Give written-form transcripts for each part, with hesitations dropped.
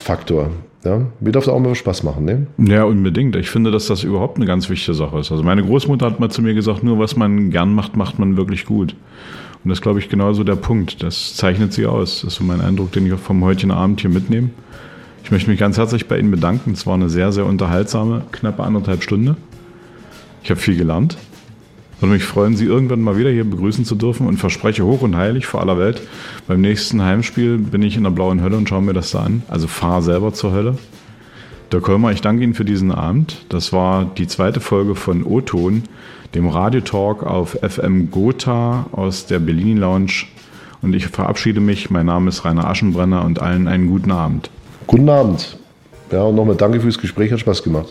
Spaßfaktor. Ja? Mir darf es auch mal Spaß machen, ne? Ja, unbedingt. Ich finde, dass das überhaupt eine ganz wichtige Sache ist. Also meine Großmutter hat mal zu mir gesagt, nur was man gern macht, macht man wirklich gut. Und das ist, glaube ich, genauso der Punkt. Das zeichnet sie aus. Das ist so mein Eindruck, den ich auch vom heutigen Abend hier mitnehme. Ich möchte mich ganz herzlich bei Ihnen bedanken. Es war eine sehr, sehr unterhaltsame, knappe 1,5 Stunden. Ich habe viel gelernt. Würde mich freuen, Sie irgendwann mal wieder hier begrüßen zu dürfen und verspreche hoch und heilig vor aller Welt, beim nächsten Heimspiel bin ich in der blauen Hölle und schaue mir das da an. Also fahre selber zur Hölle. Dirk Kölmer, ich danke Ihnen für diesen Abend. Das war die 2. Folge von O-Ton, dem Radiotalk auf FM Gotha aus der Bellini Lounge. Und ich verabschiede mich. Mein Name ist Rainer Aschenbrenner und allen einen guten Abend. Guten Abend. Ja, und nochmal danke fürs Gespräch, hat Spaß gemacht.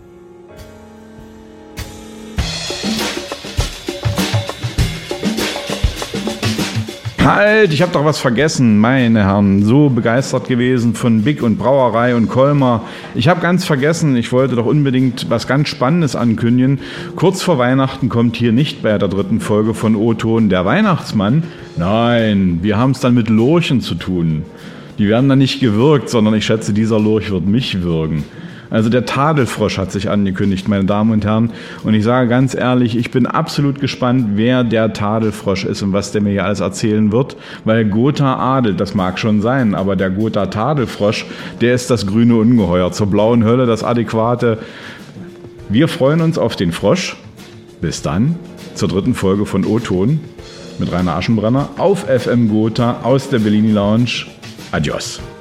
Halt, ich habe doch was vergessen, meine Herren. So begeistert gewesen von Big und Brauerei und Kölmer. Ich habe ganz vergessen, ich wollte doch unbedingt was ganz Spannendes ankündigen. Kurz vor Weihnachten kommt hier nicht bei der 3. Folge von O-Ton der Weihnachtsmann. Nein, wir haben es dann mit Lorchen zu tun. Die werden dann nicht gewürgt, sondern ich schätze, dieser Lorch wird mich würgen. Also der Tadelfrosch hat sich angekündigt, meine Damen und Herren. Und ich sage ganz ehrlich, ich bin absolut gespannt, wer der Tadelfrosch ist und was der mir hier alles erzählen wird. Weil Gotha adelt, das mag schon sein, aber der Gotha Tadelfrosch, der ist das grüne Ungeheuer. Zur blauen Hölle das Adäquate. Wir freuen uns auf den Frosch. Bis dann zur 3. Folge von O-Ton mit Rainer Aschenbrenner auf FM Gotha aus der Bellini Lounge. Adios.